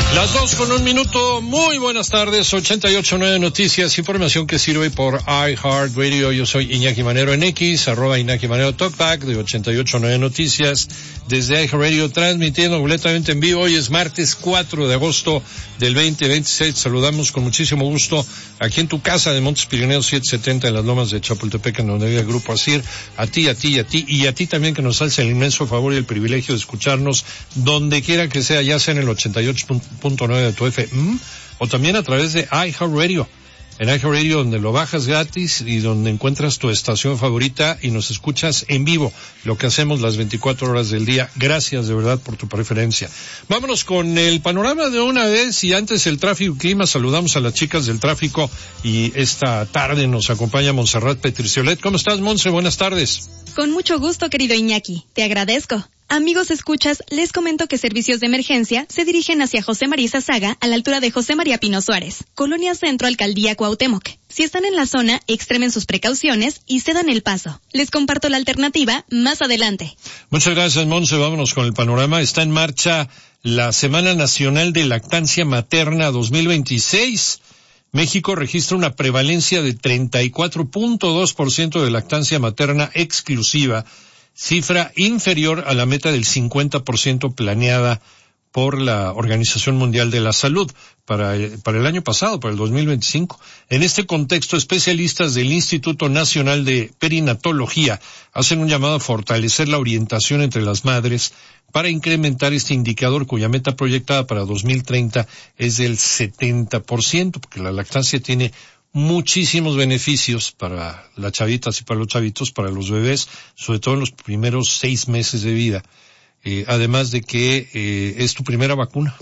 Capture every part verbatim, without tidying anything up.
Las dos con un minuto, muy buenas tardes, ochenta y ocho punto nueve Noticias, información que sirve por iHeartRadio. Yo soy Iñaki Manero en X, arroba Iñaki Manero Talkback de ochenta y ocho punto nueve Noticias, desde iHeartRadio, transmitiendo completamente en vivo. Hoy es martes cuatro de agosto del veinte veintiséis. Saludamos con muchísimo gusto aquí en tu casa de Montes Pirineos setecientos setenta en las lomas de Chapultepec, en donde vive el Grupo Asir. A ti, a ti, a ti, y a ti también, que nos hace el inmenso favor y el privilegio de escucharnos donde quiera que sea, ya sea en el ochenta y ocho punto nueve de tu F M o también a través de iHeartRadio. En iHeartRadio, donde lo bajas gratis y donde encuentras tu estación favorita y nos escuchas en vivo, lo que hacemos las veinticuatro horas del día. Gracias de verdad por tu preferencia. Vámonos con el panorama de una vez, y antes el tráfico y clima. Saludamos a las chicas del tráfico y esta tarde nos acompaña Montserrat Petriciolet. ¿Cómo estás, Montse? Buenas tardes. Con mucho gusto, querido Iñaki. Te agradezco. Amigos escuchas, les comento que servicios de emergencia se dirigen hacia José María Saga, a la altura de José María Pino Suárez, Colonia Centro, Alcaldía Cuauhtémoc. Si están en la zona, extremen sus precauciones y cedan el paso. Les comparto la alternativa más adelante. Muchas gracias, Monse. Vámonos con el panorama. Está en marcha la Semana Nacional de Lactancia Materna dos mil veintiséis. México registra una prevalencia de treinta y cuatro punto dos por ciento de lactancia materna exclusiva, cifra inferior a la meta del cincuenta por ciento planeada por la Organización Mundial de la Salud para el, para el año pasado, para el dos mil veinticinco. En este contexto, especialistas del Instituto Nacional de Perinatología hacen un llamado a fortalecer la orientación entre las madres para incrementar este indicador, cuya meta proyectada para dos mil treinta es del setenta por ciento, porque la lactancia tiene muchísimos beneficios para las chavitas y para los chavitos, para los bebés, sobre todo en los primeros seis meses de vida. Eh, además de que eh, es tu primera vacuna.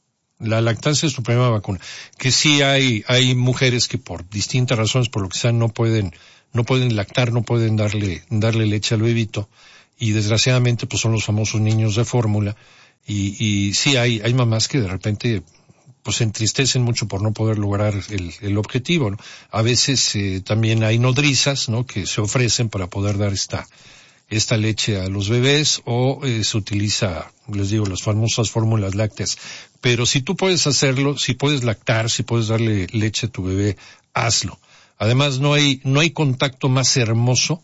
La lactancia es tu primera vacuna. Que sí hay hay mujeres que por distintas razones, por lo que sea, no pueden no pueden lactar, no pueden darle darle leche al bebito, y desgraciadamente pues son los famosos niños de fórmula, y y sí hay hay mamás que de repente pues se entristecen mucho por no poder lograr el, el objetivo, ¿no? A veces eh, también hay nodrizas, ¿no?, que se ofrecen para poder dar esta esta leche a los bebés, o eh, se utiliza, les digo, las famosas fórmulas lácteas. Pero si tú puedes hacerlo, si puedes lactar, si puedes darle leche a tu bebé, hazlo. Además, no hay no hay contacto más hermoso,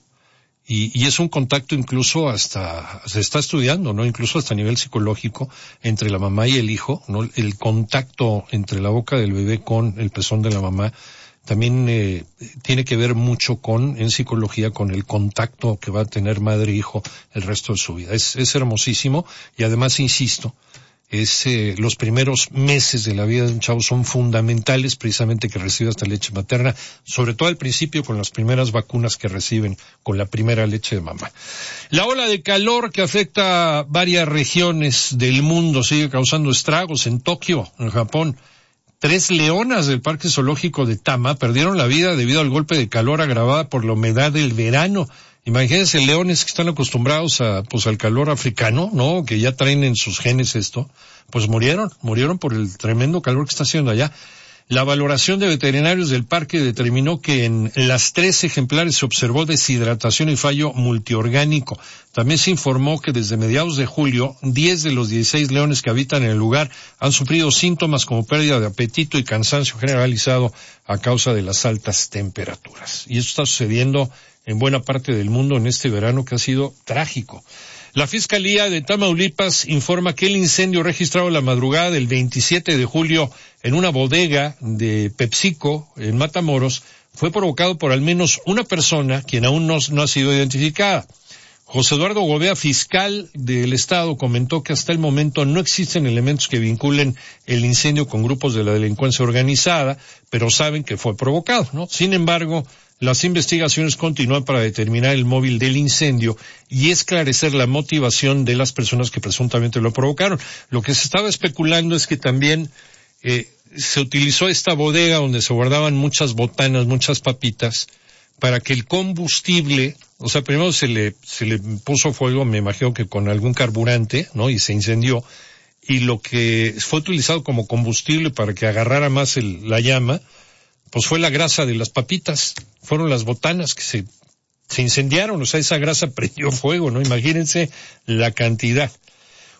y, y es un contacto incluso hasta, se está estudiando, ¿no?, incluso hasta a nivel psicológico, entre la mamá y el hijo, ¿no?, el contacto entre la boca del bebé con el pezón de la mamá también eh, tiene que ver mucho con, en psicología, con el contacto que va a tener madre e hijo el resto de su vida. Es, es hermosísimo, y además, insisto, es eh, los primeros meses de la vida de un chavo son fundamentales, precisamente que reciba esta leche materna, sobre todo al principio con las primeras vacunas que reciben con la primera leche de mamá. La ola de calor que afecta a varias regiones del mundo sigue causando estragos. En Tokio, en Japón, tres leonas del Parque Zoológico de Tama perdieron la vida debido al golpe de calor agravada por la humedad del verano. Imagínense, leones que están acostumbrados a, pues, al calor africano, ¿no?, que ya traen en sus genes esto, pues murieron, murieron por el tremendo calor que está haciendo allá. La valoración de veterinarios del parque determinó que en las tres ejemplares se observó deshidratación y fallo multiorgánico. También se informó que desde mediados de julio, diez de los dieciséis leones que habitan en el lugar han sufrido síntomas como pérdida de apetito y cansancio generalizado a causa de las altas temperaturas. Y esto está sucediendo en buena parte del mundo en este verano, que ha sido trágico. La Fiscalía de Tamaulipas informa que el incendio registrado la madrugada del veintisiete de julio en una bodega de PepsiCo en Matamoros fue provocado por al menos una persona, quien aún no, no ha sido identificada. José Eduardo Gobea, fiscal del Estado, comentó que hasta el momento no existen elementos que vinculen el incendio con grupos de la delincuencia organizada, pero saben que fue provocado, ¿no? Sin embargo, las investigaciones continúan para determinar el móvil del incendio y esclarecer la motivación de las personas que presuntamente lo provocaron. Lo que se estaba especulando es que también eh, se utilizó esta bodega donde se guardaban muchas botanas, muchas papitas, para que el combustible, o sea, primero se le se le puso fuego, me imagino que con algún carburante, ¿no?, y se incendió, y lo que fue utilizado como combustible para que agarrara más el, la llama, pues fue la grasa de las papitas, fueron las botanas que se, se incendiaron, o sea, esa grasa prendió fuego, ¿no? Imagínense la cantidad.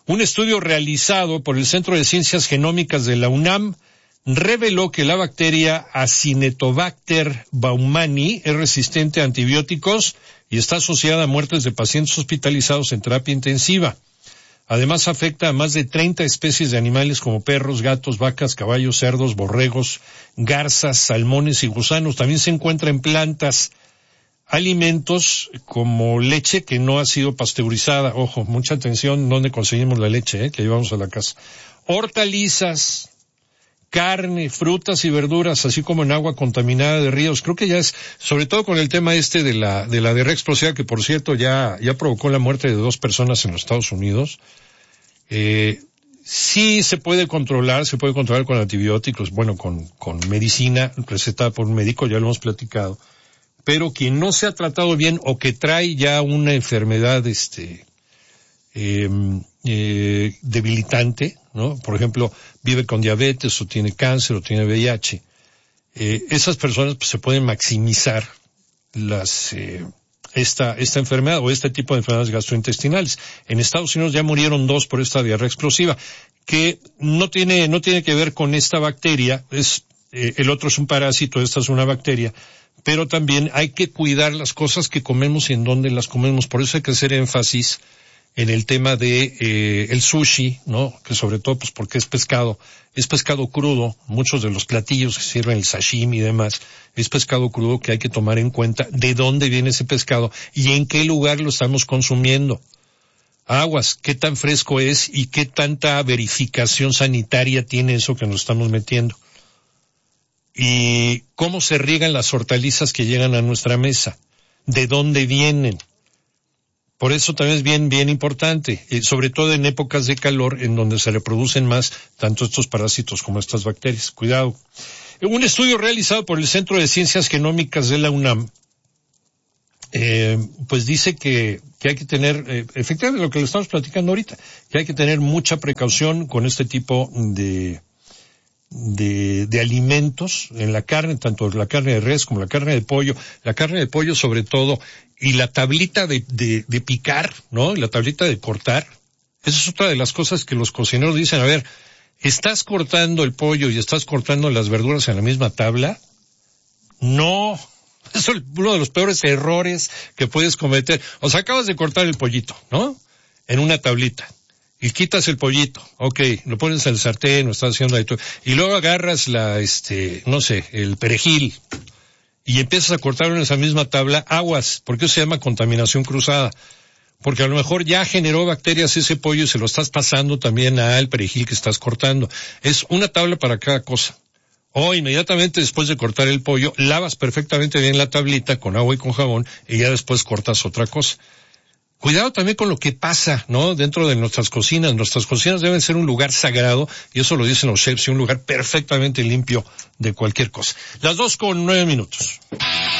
Un estudio realizado por el Centro de Ciencias Genómicas de la UNAM reveló que la bacteria Acinetobacter baumannii es resistente a antibióticos y está asociada a muertes de pacientes hospitalizados en terapia intensiva. Además afecta a más de treinta especies de animales como perros, gatos, vacas, caballos, cerdos, borregos, garzas, salmones y gusanos. También se encuentra en plantas, alimentos como leche que no ha sido pasteurizada. Ojo, mucha atención dónde conseguimos la leche, ¿eh? que llevamos a la casa. Hortalizas, carne, frutas y verduras, así como en agua contaminada de ríos. Creo que ya es, sobre todo con el tema este de la de la diarrea explosiva, que por cierto ya ya provocó la muerte de dos personas en los Estados Unidos. Eh, sí se puede controlar, se puede controlar con antibióticos, bueno, con con medicina recetada por un médico, ya lo hemos platicado. Pero quien no se ha tratado bien o que trae ya una enfermedad este eh, eh, debilitante, ¿no? Por ejemplo, vive con diabetes o tiene cáncer o tiene V I H. Eh, esas personas pues, se pueden maximizar las eh, esta esta enfermedad o este tipo de enfermedades gastrointestinales. En Estados Unidos ya murieron dos por esta diarrea explosiva, que no tiene no tiene que ver con esta bacteria. Es eh, el otro es un parásito, esta es una bacteria. Pero también hay que cuidar las cosas que comemos y en dónde las comemos. Por eso hay que hacer énfasis en el tema de eh, el sushi, ¿no? Que sobre todo, pues porque es pescado, es pescado crudo. Muchos de los platillos que sirven, el sashimi y demás, es pescado crudo que hay que tomar en cuenta de dónde viene ese pescado y en qué lugar lo estamos consumiendo. Aguas, qué tan fresco es y qué tanta verificación sanitaria tiene eso que nos estamos metiendo. Y cómo se riegan las hortalizas que llegan a nuestra mesa, de dónde vienen. Por eso también es bien, bien importante, eh, sobre todo en épocas de calor, en donde se reproducen más tanto estos parásitos como estas bacterias. Cuidado. Un estudio realizado por el Centro de Ciencias Genómicas de la UNAM, eh, pues dice que, que hay que tener, eh, efectivamente lo que le estamos platicando ahorita, que hay que tener mucha precaución con este tipo de, de, de alimentos en la carne, tanto la carne de res como la carne de pollo, la carne de pollo sobre todo, y la tablita de, de, de picar, ¿no? Y la tablita de cortar. Esa es otra de las cosas que los cocineros dicen, a ver, ¿estás cortando el pollo y estás cortando las verduras en la misma tabla? No, eso es uno de los peores errores que puedes cometer. O sea, acabas de cortar el pollito, ¿no? En una tablita. Y quitas el pollito, ok, lo pones en el sartén, lo estás haciendo ahí todo. Y luego agarras la, este, no sé, el perejil, y empiezas a cortarlo en esa misma tabla. Aguas, porque eso se llama contaminación cruzada. Porque a lo mejor ya generó bacterias ese pollo y se lo estás pasando también al perejil que estás cortando. Es una tabla para cada cosa. O inmediatamente después de cortar el pollo, lavas perfectamente bien la tablita con agua y con jabón y ya después cortas otra cosa. Cuidado también con lo que pasa, ¿no? Dentro de nuestras cocinas. Nuestras cocinas deben ser un lugar sagrado, y eso lo dicen los chefs, y un lugar perfectamente limpio de cualquier cosa. Las dos con nueve minutos.